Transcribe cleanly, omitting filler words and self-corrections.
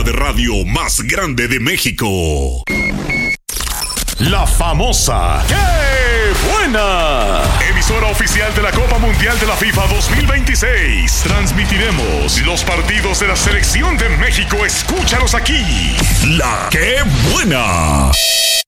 de radio más grande de México. La famosa ¡Qué buena! Emisora oficial de la Copa Mundial de la FIFA 2026. Transmitiremos los partidos de la Selección de México. Escúchalos aquí. La ¡Qué buena!